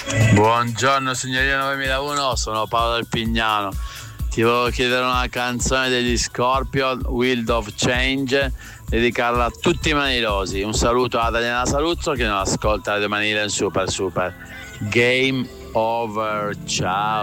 Buongiorno signorina 9001, sono Paolo del Pignano. Ti volevo chiedere una canzone degli Scorpion, Wild of Change, dedicarla a tutti i manilosi. Un saluto a Daniela Saluzzo che non ascolta Radio Manila in Super Game Over. Ciao.